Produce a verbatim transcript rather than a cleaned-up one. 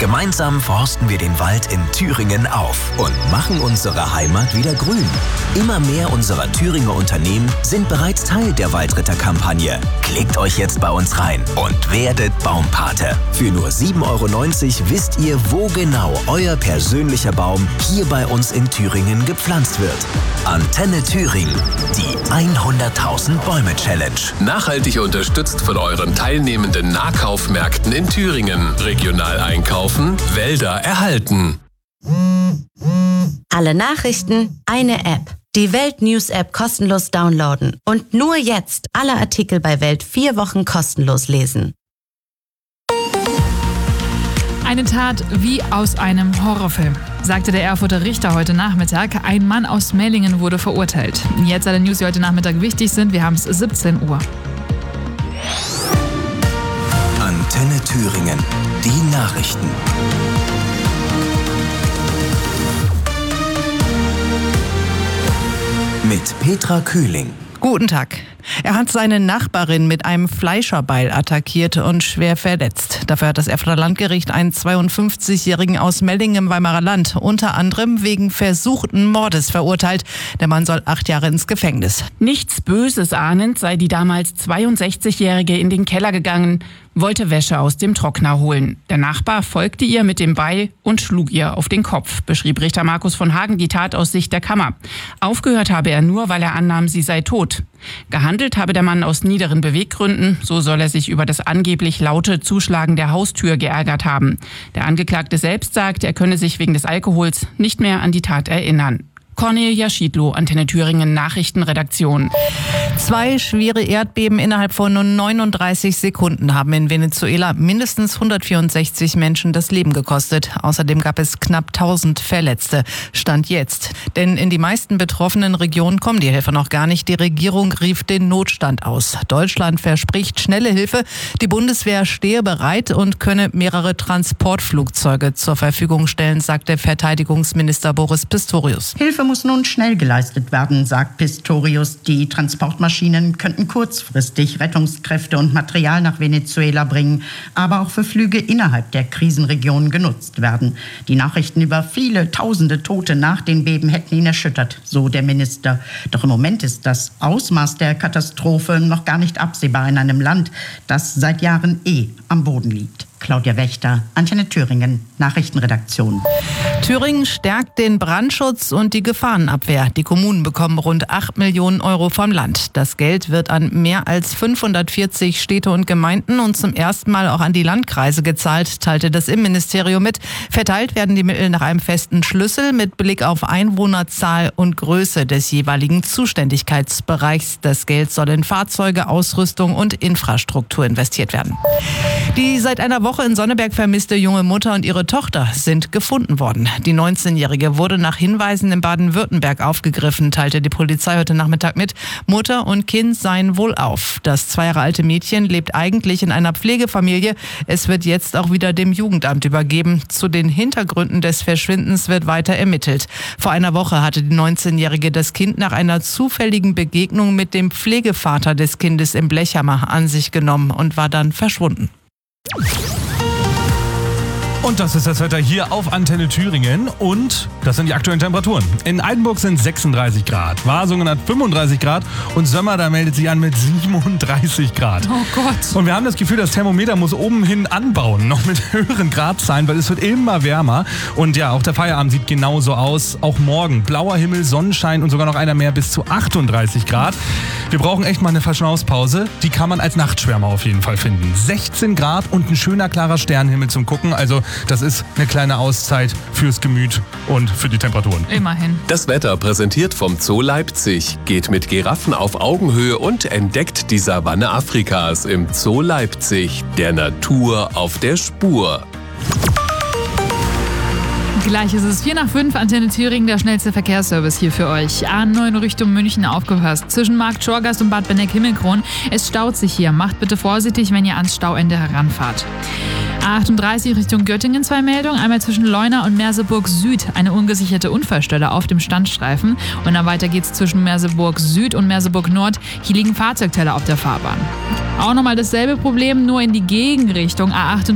Gemeinsam forsten wir den Wald in Thüringen auf und machen unsere Heimat wieder grün. Immer mehr unserer Thüringer Unternehmen sind bereits Teil der Waldritter-Kampagne. Klickt euch jetzt bei uns rein und werdet Baumpate. Für nur sieben Euro neunzig wisst ihr, wo genau euer persönlicher Baum hier bei uns in Thüringen gepflanzt wird. Antenne Thüringen, die hunderttausend Bäume Challenge. Nachhaltig unterstützt von euren teilnehmenden Nahkaufmärkten in Thüringen. Regional einkaufen, Wälder erhalten. Alle Nachrichten, eine App. Die Welt News App kostenlos downloaden. Und nur jetzt alle Artikel bei Welt vier Wochen kostenlos lesen. Eine Tat wie aus einem Horrorfilm, sagte der Erfurter Richter heute Nachmittag. Ein Mann aus Mellingen wurde verurteilt. Jetzt alle News, die heute Nachmittag wichtig sind. Wir haben es siebzehn Uhr. Antenne Thüringen. Die Nachrichten. Mit Petra Kühling. Guten Tag. Er hat seine Nachbarin mit einem Fleischerbeil attackiert und schwer verletzt. Dafür hat das Erfurter Landgericht einen zweiundfünfzigjährigen aus Mellingen im Weimarer Land unter anderem wegen versuchten Mordes verurteilt. Der Mann soll acht Jahre ins Gefängnis. Nichts Böses ahnend sei die damals zweiundsechzigjährige in den Keller gegangen, wollte Wäsche aus dem Trockner holen. Der Nachbar folgte ihr mit dem Beil und schlug ihr auf den Kopf, beschrieb Richter Markus von Hagen die Tat aus Sicht der Kammer. Aufgehört habe er nur, weil er annahm, sie sei tot. Gehandelt habe der Mann aus niederen Beweggründen, so soll er sich über das angeblich laute Zuschlagen der Haustür geärgert haben. Der Angeklagte selbst sagt, er könne sich wegen des Alkohols nicht mehr an die Tat erinnern. Cornelia Schiedlow, Antenne Thüringen Nachrichtenredaktion. Zwei schwere Erdbeben innerhalb von nur neununddreißig Sekunden haben in Venezuela mindestens hundertvierundsechzig Menschen das Leben gekostet. Außerdem gab es knapp tausend Verletzte. Stand jetzt. Denn in die meisten betroffenen Regionen kommen die Helfer noch gar nicht. Die Regierung rief den Notstand aus. Deutschland verspricht schnelle Hilfe. Die Bundeswehr stehe bereit und könne mehrere Transportflugzeuge zur Verfügung stellen, sagte Verteidigungsminister Boris Pistorius. Hilfe muss nun schnell geleistet werden, sagt Pistorius. Die Transportmaschinen könnten kurzfristig Rettungskräfte und Material nach Venezuela bringen, aber auch für Flüge innerhalb der Krisenregion genutzt werden. Die Nachrichten über viele tausende Tote nach den Beben hätten ihn erschüttert, so der Minister. Doch im Moment ist das Ausmaß der Katastrophe noch gar nicht absehbar in einem Land, das seit Jahren eh am Boden liegt. Claudia Wächter, Antenne Thüringen, Nachrichtenredaktion. Thüringen stärkt den Brandschutz und die Gefahrenabwehr. Die Kommunen bekommen rund acht Millionen Euro vom Land. Das Geld wird an mehr als fünfhundertvierzig Städte und Gemeinden und zum ersten Mal auch an die Landkreise gezahlt, teilte das Innenministerium mit. Verteilt werden die Mittel nach einem festen Schlüssel mit Blick auf Einwohnerzahl und Größe des jeweiligen Zuständigkeitsbereichs. Das Geld soll in Fahrzeuge, Ausrüstung und Infrastruktur investiert werden. Die seit einer Woche in Sonneberg vermisste junge Mutter und ihre Tochter sind gefunden worden. Die neunzehnjährige wurde nach Hinweisen in Baden-Württemberg aufgegriffen, teilte die Polizei heute Nachmittag mit. Mutter und Kind seien wohlauf. Das zwei Jahre alte Mädchen lebt eigentlich in einer Pflegefamilie. Es wird jetzt auch wieder dem Jugendamt übergeben. Zu den Hintergründen des Verschwindens wird weiter ermittelt. Vor einer Woche hatte die neunzehnjährige das Kind nach einer zufälligen Begegnung mit dem Pflegevater des Kindes im Blechhammer an sich genommen und war dann verschwunden. Und das ist das Wetter hier auf Antenne Thüringen und das sind die aktuellen Temperaturen. In Eidenburg sind sechsunddreißig Grad, Wasungen hat fünfunddreißig Grad und Sömmer, da meldet sich an mit siebenunddreißig Grad. Oh Gott. Und wir haben das Gefühl, das Thermometer muss oben hin anbauen, noch mit höheren Gradzahlen, weil es wird immer wärmer. Und ja, auch der Feierabend sieht genauso aus. Auch morgen blauer Himmel, Sonnenschein und sogar noch einer mehr bis zu achtunddreißig Grad. Wir brauchen echt mal eine Verschnaufspause. Die kann man als Nachtschwärmer auf jeden Fall finden. sechzehn Grad und ein schöner klarer Sternenhimmel zum Gucken. Also das ist eine kleine Auszeit fürs Gemüt und für die Temperaturen. Immerhin. Das Wetter präsentiert vom Zoo Leipzig. Geht mit Giraffen auf Augenhöhe und entdeckt die Savanne Afrikas im Zoo Leipzig. Der Natur auf der Spur. Gleich ist es vier nach fünf, Antenne Thüringen, der schnellste Verkehrsservice hier für euch. A neun Richtung München, aufgepasst. Zwischen Markt Schorgast und Bad Benneck-Himmelkron. Es staut sich hier. Macht bitte vorsichtig, wenn ihr ans Stauende heranfahrt. A achtunddreißig Richtung Göttingen, zwei Meldungen. Einmal zwischen Leuna und Merseburg Süd eine ungesicherte Unfallstelle auf dem Standstreifen. Und dann weiter geht's zwischen Merseburg Süd und Merseburg Nord. Hier liegen Fahrzeugteile auf der Fahrbahn. Auch nochmal dasselbe Problem, nur in die Gegenrichtung. A achtunddreißig